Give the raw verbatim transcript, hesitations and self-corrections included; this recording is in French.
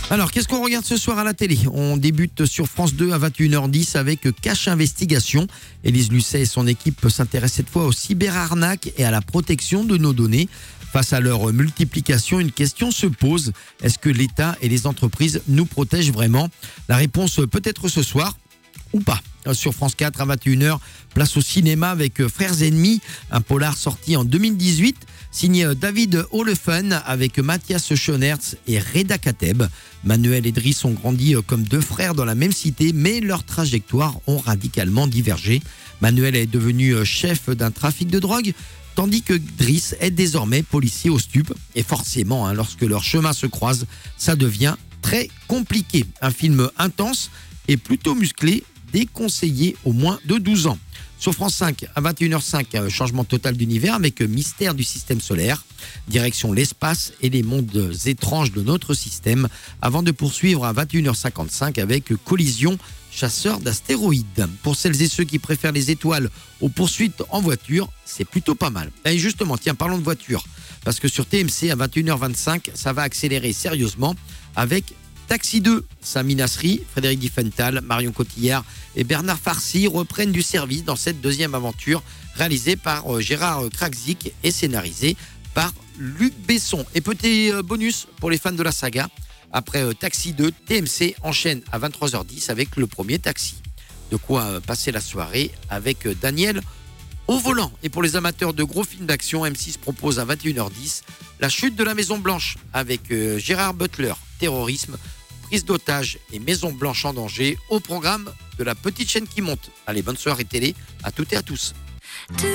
Alors, qu'est-ce qu'on regarde ce soir à la télé? On débute sur France deux à vingt et une heures dix avec Cache Investigation. Élise Lucet et son équipe s'intéressent cette fois aux cyberarnaques et à la protection de nos données. Face à leur multiplication, une question se pose. Est-ce que l'État et les entreprises nous protègent vraiment? La réponse peut être ce soir ou pas. Sur France quatre à vingt et une heures, place au cinéma avec Frères ennemis, un polar sorti en deux mille dix-huit, signé David Holefen avec Mathias Schoenertz et Reda Kateb. Manuel et Driss ont grandi comme deux frères dans la même cité, mais leurs trajectoires ont radicalement divergé. Manuel est devenu chef d'un trafic de drogue, tandis que Driss est désormais policier au stup. Et forcément, hein, lorsque leurs chemins se croisent, ça devient très compliqué. Un film intense et plutôt musclé, déconseillé aux moins de douze ans. Sur France cinq, à vingt et une heures cinq, changement total d'univers avec Mystère du système solaire, direction l'espace et les mondes étranges de notre système, avant de poursuivre à vingt et une heures cinquante-cinq avec Collision, chasseur d'astéroïdes. Pour celles et ceux qui préfèrent les étoiles aux poursuites en voiture, c'est plutôt pas mal. Et justement, tiens, parlons de voiture, parce que sur T M C, à vingt et une heures vingt-cinq, ça va accélérer sérieusement avec Taxi deux, Sami Nasri, Frédéric Diffenthal, Marion Cotillard et Bernard Farcy reprennent du service dans cette deuxième aventure réalisée par Gérard Krakzik et scénarisée par Luc Besson. Et petit bonus pour les fans de la saga, après Taxi deux, T M C enchaîne à vingt-trois heures dix avec le premier Taxi. De quoi passer la soirée avec Daniel au volant. Et pour les amateurs de gros films d'action, M six propose à vingt et une heures dix La chute de la Maison Blanche avec Gérard Butler, terrorisme, prise d'otage et Maison Blanche en danger au programme de la petite chaîne qui monte. Allez, bonne soirée télé à toutes et à tous.